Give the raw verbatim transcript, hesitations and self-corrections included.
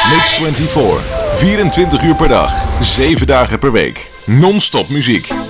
Mix vierentwintig. vierentwintig uur per dag, zeven dagen per week. Non-stop muziek.